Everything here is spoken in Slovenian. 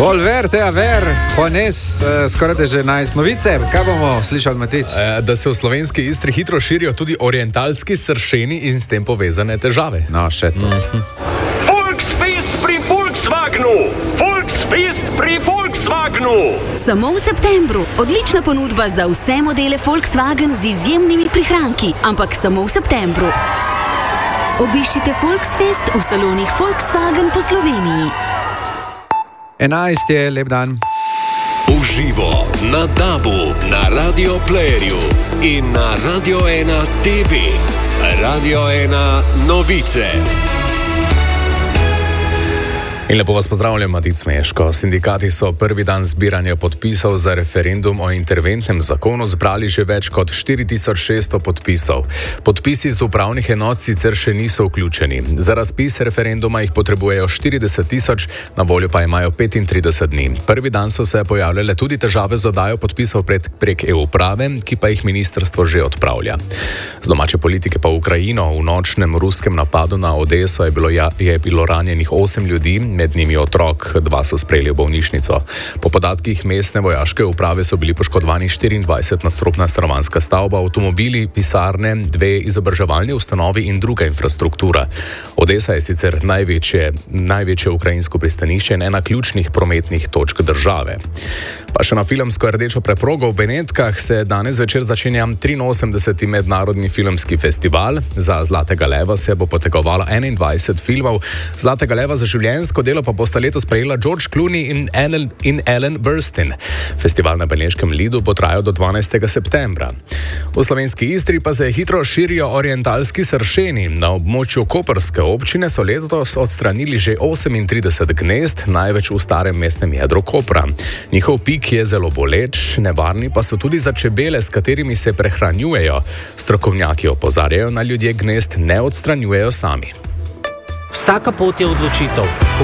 Volverte a ver, Juanes, skoraj da že 11 novice. Kaj bomo slišali, Matic? Da se v slovenski Istri hitro širijo tudi orientalski sršeni in s tem povezane težave. No, še to. Volksfest pri Volkswagenu! Volksfest pri Volkswagenu! Samo v septembru. Odlična ponudba za vse modele Volkswagen z izjemnimi prihranki, ampak samo v septembru. Obiščite Volksfest v salonih Volkswagen po Sloveniji. 11 je, lep dan. Uživo na DAB-u, na Radio Playerju in na Radio 1 TV. Radio 1 novice. In lepo vas pozdravljam, Matic Meško. Sindikati so prvi dan zbiranja podpisov za referendum o interventnem zakonu zbrali že več kot 4600 podpisov. Podpisi z upravnih enot sicer še niso vključeni. Za razpis referenduma jih potrebujejo 40 000, na voljo pa imajo 35 dni. Prvi dan so se pojavljale tudi težave z oddajo podpisov prek e-uprave, ki pa jih ministrstvo že odpravlja. Z domače politike pa v Ukrajino. V nočnem ruskem napadu na Odeso je bilo ranjenih 8 ljudi, med njimi otrok, 2 so sprejeli v bolnišnico. Po podatkih mestne vojaške uprave so bili poškodovani 24-nadstropna stanovanjska stavba, avtomobili, pisarne, 2 izobraževalne ustanovi in druga infrastruktura. Odesa je sicer največje ukrajinsko pristanišče in ena ključnih prometnih točk države. Pa še na filmsko rdečo preprogo v Benetkah se danes večer začenja 83. mednarodni filmski festival. Za Zlatega leva se bo potegovalo 21 filmov. Zlatega leva za življenjsko delo pa bosta letos prejela George Clooney in Ellen Burstyn. Festival na Beneškem Lidu bo trajal do 12. septembra. V slovenski Istri pa se hitro širijo orientalski sršeni. Na območju koprske občine so letos odstranili že 38 gnezd, največ v starem mestnem jedru Kopra. Njihov pik je zelo boleč, nevarni pa so tudi za čebele, s katerimi se prehranjujejo. Strokovnjaki opozarjajo, naj ljudje gnezd ne odstranjujejo sami. Vsaka pot je odločitev.